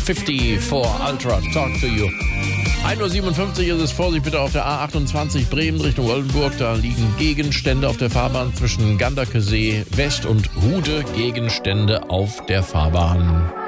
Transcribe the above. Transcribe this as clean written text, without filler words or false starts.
54 Ultra, Talk to You. 1:57 Uhr ist es. Vorsicht bitte auf der A28 Bremen Richtung Oldenburg. Da liegen Gegenstände auf der Fahrbahn zwischen Ganderkesee West und Hude. Gegenstände auf der Fahrbahn.